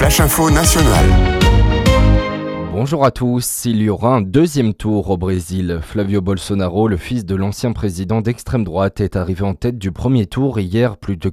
Flash Info National. Bonjour à tous, il y aura un deuxième tour au Brésil. Flavio Bolsonaro, le fils de l'ancien président d'extrême droite, est arrivé en tête du premier tour hier, plus de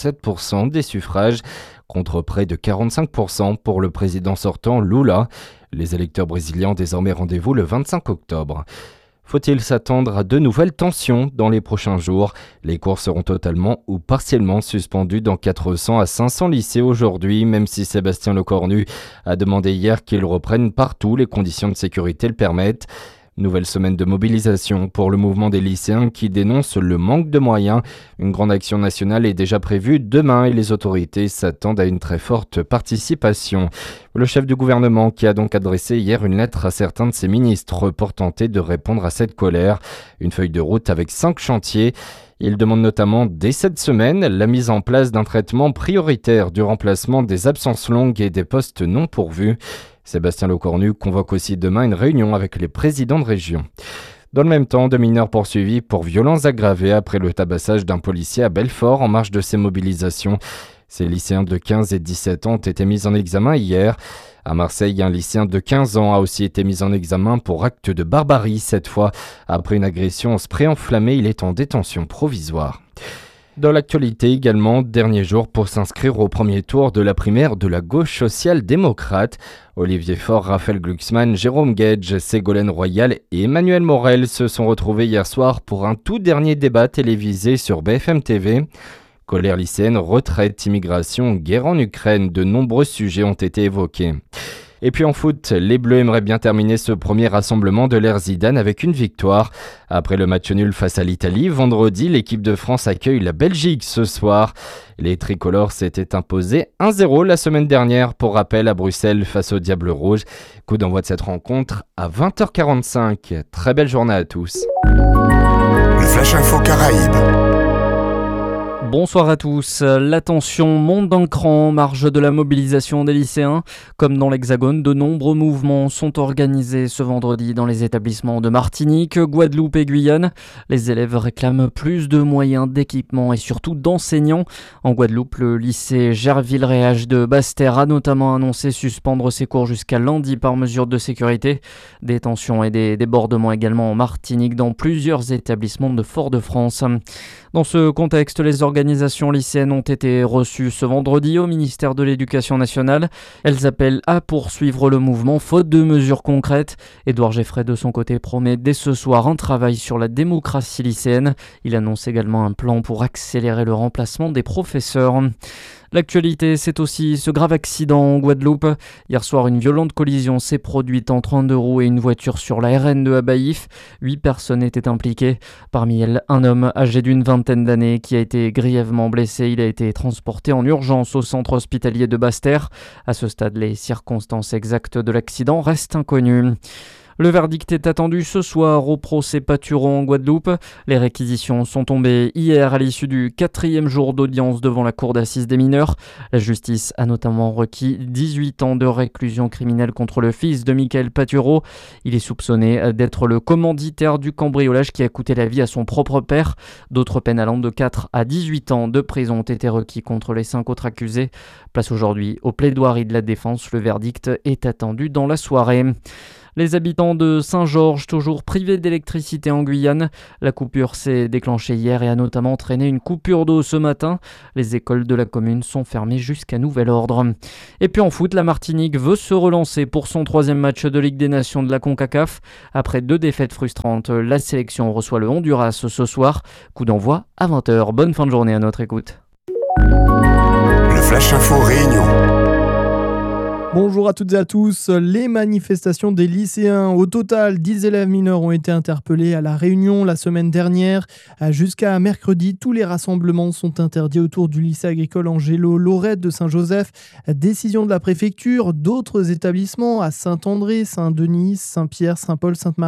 47% des suffrages, contre près de 45% pour le président sortant Lula. Les électeurs brésiliens ont désormais rendez-vous le 25 octobre. Faut-il s'attendre à de nouvelles tensions dans les prochains jours ? Les cours seront totalement ou partiellement suspendus dans 400 à 500 lycées aujourd'hui, même si Sébastien Lecornu a demandé hier qu'ils reprennent partout, les conditions de sécurité le permettent. Nouvelle semaine de mobilisation pour le mouvement des lycéens qui dénonce le manque de moyens. Une grande action nationale est déjà prévue demain et les autorités s'attendent à une très forte participation. Le chef du gouvernement qui a donc adressé hier une lettre à certains de ses ministres pour tenter de répondre à cette colère. Une feuille de route avec 5 chantiers. Il demande notamment dès cette semaine la mise en place d'un traitement prioritaire du remplacement des absences longues et des postes non pourvus. Sébastien Lecornu convoque aussi demain une réunion avec les présidents de région. Dans le même temps, 2 mineurs poursuivis pour violences aggravées après le tabassage d'un policier à Belfort en marge de ces mobilisations. Ces lycéens de 15 et 17 ans ont été mis en examen hier. À Marseille, un lycéen de 15 ans a aussi été mis en examen pour acte de barbarie. Cette fois, après une agression en spray enflammé, il est en détention provisoire. Dans l'actualité également, dernier jour pour s'inscrire au premier tour de la primaire de la gauche social-démocrate. Olivier Faure, Raphaël Glucksmann, Jérôme Guedj, Ségolène Royal et Emmanuel Morel se sont retrouvés hier soir pour un tout dernier débat télévisé sur BFM TV. Colère lycéenne, retraite, immigration, guerre en Ukraine, de nombreux sujets ont été évoqués. Et puis en foot, les Bleus aimeraient bien terminer ce premier rassemblement de l'ère Zidane avec une victoire. Après le match nul face à l'Italie, vendredi, l'équipe de France accueille la Belgique ce soir. Les tricolores s'étaient imposés 1-0 la semaine dernière, pour rappel, à Bruxelles face aux Diables Rouges. Coup d'envoi de cette rencontre à 20h45. Très belle journée à tous. Le Flash Info Caraïbes. Bonsoir à tous. La tension monte d'un cran en marge de la mobilisation des lycéens. Comme dans l'Hexagone, de nombreux mouvements sont organisés ce vendredi dans les établissements de Martinique, Guadeloupe et Guyane. Les élèves réclament plus de moyens, d'équipements et surtout d'enseignants. En Guadeloupe, le lycée Gerville-Réage de Basse-Terre a notamment annoncé suspendre ses cours jusqu'à lundi par mesure de sécurité. Des tensions et des débordements également en Martinique dans plusieurs établissements de Fort-de-France. Dans ce contexte, les organisations lycéennes ont été reçues ce vendredi au ministère de l'Éducation nationale. Elles appellent à poursuivre le mouvement faute de mesures concrètes. Édouard Geffray, de son côté, promet dès ce soir un travail sur la démocratie lycéenne. Il annonce également un plan pour accélérer le remplacement des professeurs. L'actualité, c'est aussi ce grave accident en Guadeloupe. Hier soir, une violente collision s'est produite entre un 2 roues et une voiture sur la RN2 à Baïf. 8 personnes étaient impliquées. Parmi elles, un homme âgé d'une vingtaine d'années qui a été grièvement blessé. Il a été transporté en urgence au centre hospitalier de Basse-Terre. À ce stade, les circonstances exactes de l'accident restent inconnues. Le verdict est attendu ce soir au procès Patureau en Guadeloupe. Les réquisitions sont tombées hier à l'issue du 4e jour d'audience devant la cour d'assises des mineurs. La justice a notamment requis 18 ans de réclusion criminelle contre le fils de Michael Patureau. Il est soupçonné d'être le commanditaire du cambriolage qui a coûté la vie à son propre père. D'autres peines allant de 4 à 18 ans de prison ont été requis contre les 5 autres accusés. Place aujourd'hui aux plaidoiries de la défense. Le verdict est attendu dans la soirée. Les habitants de Saint-Georges, toujours privés d'électricité en Guyane. La coupure s'est déclenchée hier et a notamment entraîné une coupure d'eau ce matin. Les écoles de la commune sont fermées jusqu'à nouvel ordre. Et puis en foot, la Martinique veut se relancer pour son 3e match de Ligue des Nations de la CONCACAF. Après 2 défaites frustrantes, la sélection reçoit le Honduras ce soir. Coup d'envoi à 20h. Bonne fin de journée à notre écoute. Le Flash Info Réunion. Bonjour à toutes et à tous. Les manifestations des lycéens. Au total, 10 élèves mineurs ont été interpellés à La Réunion la semaine dernière. Jusqu'à mercredi, tous les rassemblements sont interdits autour du lycée agricole Angélo-Lorette de Saint-Joseph. Décision de la préfecture. D'autres établissements à Saint-André, Saint-Denis, Saint-Pierre, Saint-Paul, Sainte-Marie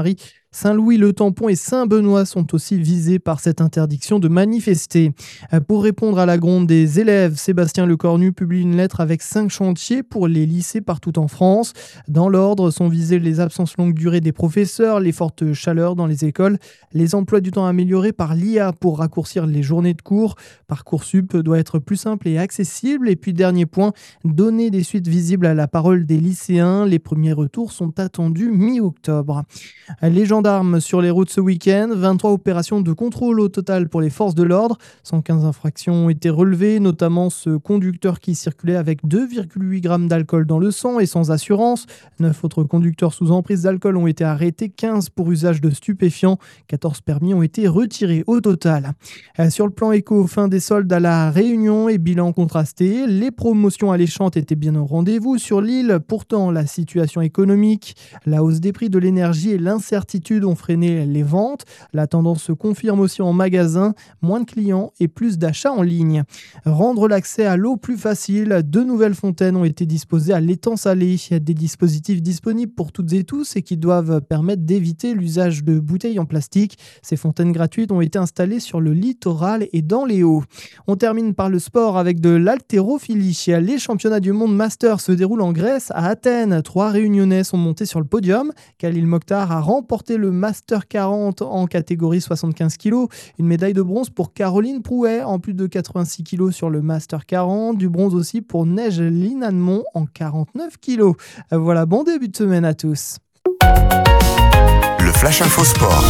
Saint-Louis, Le Tampon et Saint-Benoît sont aussi visés par cette interdiction de manifester. Pour répondre à la gronde des élèves, Sébastien Lecornu publie une lettre avec 5 chantiers pour les lycées partout en France. Dans l'ordre sont visées les absences longue durée des professeurs, les fortes chaleurs dans les écoles, les emplois du temps améliorés par l'IA pour raccourcir les journées de cours. Parcoursup doit être plus simple et accessible. Et puis dernier point, donner des suites visibles à la parole des lycéens. Les premiers retours sont attendus mi-octobre. Les gendarmes sur les routes ce week-end, 23 opérations de contrôle au total pour les forces de l'ordre. 115 infractions ont été relevées, notamment ce conducteur qui circulait avec 2,8 grammes d'alcool dans le sang et sans assurance. 9 autres conducteurs sous emprise d'alcool ont été arrêtés, 15 pour usage de stupéfiants. 14 permis ont été retirés au total. Sur le plan éco, fin des soldes à La Réunion et bilan contrasté. Les promotions alléchantes étaient bien au rendez-vous sur l'île. Pourtant, la situation économique, la hausse des prix de l'énergie et l'incertitude ont freiné les ventes. La tendance se confirme aussi en magasin. Moins de clients et plus d'achats en ligne. Rendre l'accès à l'eau plus facile. 2 nouvelles fontaines ont été disposées à l'étang salé. Des dispositifs disponibles pour toutes et tous et qui doivent permettre d'éviter l'usage de bouteilles en plastique. Ces fontaines gratuites ont été installées sur le littoral et dans les Hauts. On termine par le sport avec de l'haltérophilie. Les championnats du monde master se déroulent en Grèce, à Athènes. 3 Réunionnais sont montés sur le podium. Khalil Mokhtar a remporté le Master 40 en catégorie 75 kg. Une médaille de bronze pour Caroline Prouet en plus de 86 kg sur le Master 40. Du bronze aussi pour Neige Linanmont en 49 kg. Voilà, bon début de semaine à tous. Le Flash Info Sport.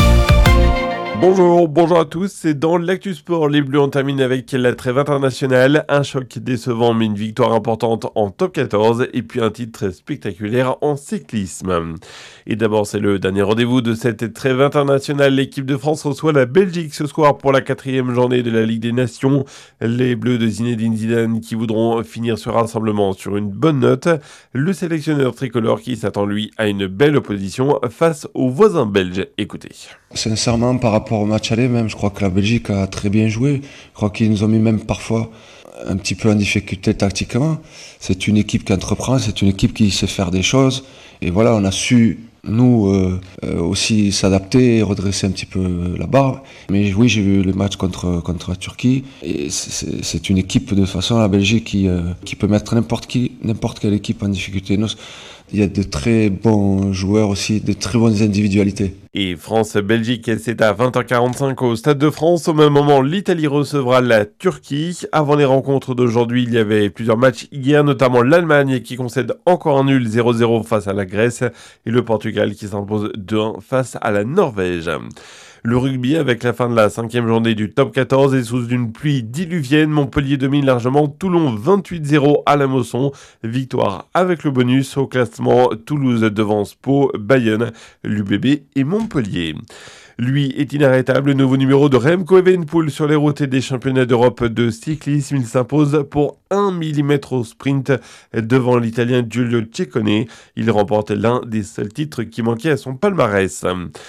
Bonjour à tous, c'est dans l'Actu Sport, les Bleus ont terminé avec la trêve internationale, un choc décevant mais une victoire importante en top 14 et puis un titre spectaculaire en cyclisme. Et d'abord c'est le dernier rendez-vous de cette trêve internationale, l'équipe de France reçoit la Belgique ce soir pour la 4e journée de la Ligue des Nations. Les Bleus de Zinedine Zidane qui voudront finir ce rassemblement sur une bonne note, le sélectionneur tricolore qui s'attend lui à une belle opposition face aux voisins belges. Écoutez. Sincèrement, par rapport au match aller, même, je crois que la Belgique a très bien joué. Je crois qu'ils nous ont mis même parfois un petit peu en difficulté tactiquement. C'est une équipe qui entreprend, c'est une équipe qui sait faire des choses. Et voilà, on a su, nous, aussi s'adapter et redresser un petit peu la barre. Mais oui, j'ai vu le match contre la Turquie. Et c'est une équipe, de toute façon, la Belgique, qui peut mettre n'importe quelle équipe en difficulté. Il y a de très bons joueurs aussi, de très bonnes individualités. Et France-Belgique, c'est à 20h45 au Stade de France. Au même moment, l'Italie recevra la Turquie. Avant les rencontres d'aujourd'hui, il y avait plusieurs matchs hier, notamment l'Allemagne qui concède encore un nul 0-0 face à la Grèce et le Portugal qui s'impose 2-1 face à la Norvège. Le rugby, avec la fin de la 5e journée du top 14 et sous une pluie diluvienne, Montpellier domine largement Toulon 28-0 à la Mosson. Victoire avec le bonus au classement, Toulouse devance Pau, Bayonne, l'UBB et Montpellier. Lui est inarrêtable, le nouveau numéro de Remco Evenepoel sur les routes des championnats d'Europe de cyclisme. Il s'impose pour 1 mm au sprint devant l'Italien Giulio Ciccone. Il remporte l'un des seuls titres qui manquaient à son palmarès.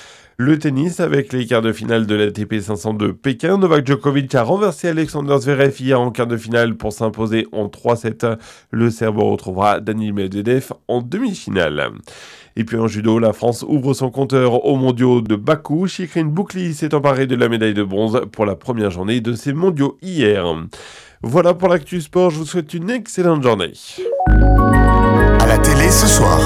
Le tennis, avec les quarts de finale de l'ATP 500 de Pékin, Novak Djokovic a renversé Alexander Zverev hier en quart de finale pour s'imposer en 3-7. Le Serbe retrouvera Daniil Medvedev en demi-finale. Et puis en judo, la France ouvre son compteur aux mondiaux de Bakou. Shikrine Boukli s'est emparée de la médaille de bronze pour la première journée de ces mondiaux hier. Voilà pour l'Actu Sport, je vous souhaite une excellente journée. À la télé ce soir.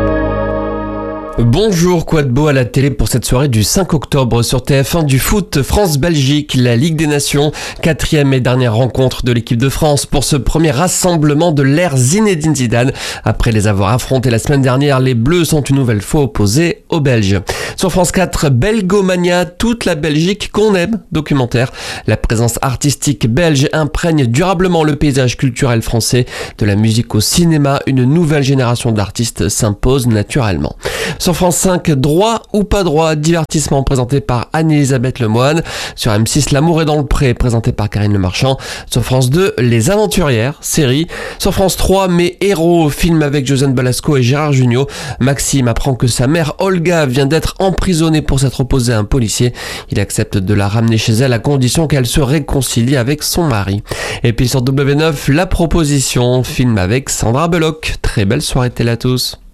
Bonjour, quoi de beau à la télé pour cette soirée du 5 octobre sur TF1 du foot France-Belgique, la Ligue des Nations, 4e et dernière rencontre de l'équipe de France pour ce premier rassemblement de l'ère Zinedine Zidane. Après les avoir affrontés la semaine dernière, les Bleus sont une nouvelle fois opposés aux Belges. Sur France 4, Belgomania, toute la Belgique qu'on aime, documentaire. La présence artistique belge imprègne durablement le paysage culturel français. De la musique au cinéma, une nouvelle génération d'artistes s'impose naturellement. Sur France 5, droit ou pas droit, divertissement présenté par Anne-Elisabeth Lemoine. Sur M6, L'amour est dans le pré, présenté par Karine Le Marchand. Sur France 2, Les Aventurières, série. Sur France 3, Mes héros, film avec Josiane Balasco et Gérard Jugnot. Maxime apprend que sa mère Olga vient d'être emprisonnée pour s'être opposée à un policier. Il accepte de la ramener chez elle à condition qu'elle se réconcilie avec son mari. Et puis sur W9, La Proposition, film avec Sandra Bullock. Très belle soirée télé à tous.